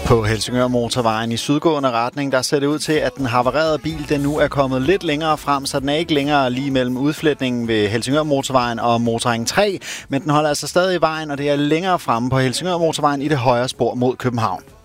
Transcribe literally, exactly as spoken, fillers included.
På Helsingør Motorvejen i sydgående retning, der ser det ud til, at den havarerede bil den nu er kommet lidt længere frem, så den er ikke længere lige mellem udfletningen ved Helsingør Motorvejen og Motorring tre, men den holder altså stadig i vejen, og det er længere fremme på Helsingør Motorvejen i det højre spor mod København.